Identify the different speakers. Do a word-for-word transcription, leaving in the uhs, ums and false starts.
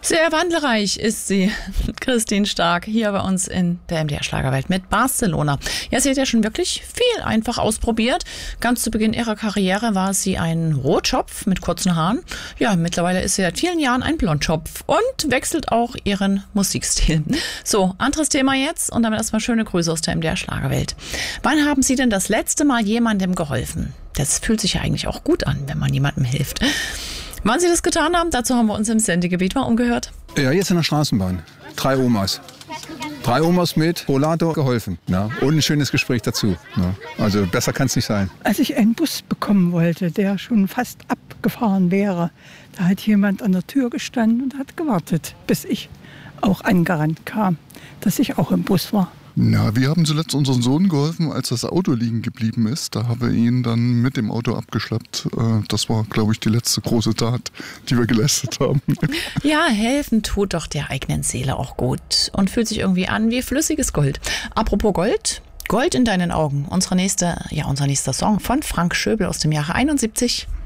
Speaker 1: Sehr wandelreich ist sie, Christine Stark, hier bei uns in der M D R Schlagerwelt mit Barcelona. Ja, sie hat ja schon wirklich viel einfach ausprobiert. Ganz zu Beginn ihrer Karriere war sie ein Rotschopf mit kurzen Haaren. Ja, mittlerweile ist sie seit vielen Jahren ein Blondschopf und wechselt auch ihren Musikstil. So, anderes Thema jetzt und damit erstmal schöne Grüße aus der M D R Schlagerwelt. Wann haben Sie denn das letzte Mal jemandem geholfen? Das fühlt sich ja eigentlich auch gut an, wenn man jemandem hilft. Wann Sie das getan haben, dazu haben wir uns im Sendegebiet mal umgehört.
Speaker 2: Ja, jetzt in der Straßenbahn. Drei Omas. Drei Omas mit Rollator geholfen. Ja, und ein schönes Gespräch dazu. Ja, also besser kann es nicht sein.
Speaker 3: Als ich einen Bus bekommen wollte, der schon fast abgefahren wäre, da hat jemand an der Tür gestanden und hat gewartet, bis ich auch angerannt kam, dass ich auch im Bus war.
Speaker 4: Na, wir haben zuletzt unseren Sohn geholfen, als das Auto liegen geblieben ist. Da haben wir ihn dann mit dem Auto abgeschleppt. Das war, glaube ich, die letzte große Tat, die wir geleistet haben.
Speaker 1: Ja, helfen tut doch der eigenen Seele auch gut und fühlt sich irgendwie an wie flüssiges Gold. Apropos Gold, Gold in deinen Augen. Unsere nächste, ja, unser nächster Song von Frank Schöbel aus dem Jahre einundsiebzig.